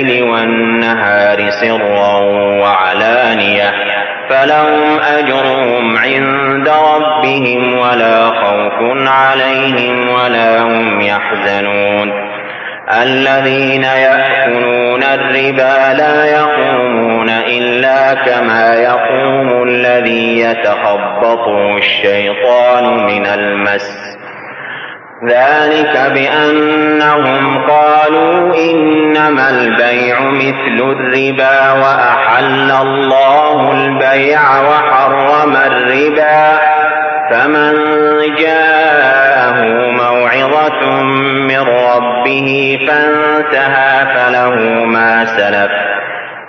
والنهار سرا وعلانية فلهم أجرهم عند ربهم ولا خوف عليهم ولا هم يحزنون. الذين يأكلون الربا لا يقومون إلا كما يقوم الذي يتخبطه الشيطان من المس، ذلك بأنهم قالوا إنما البيع مثل الربا وأحل الله البيع وحرم الربا، فمن جاءه موعظة من ربه فانتهى فله ما سلف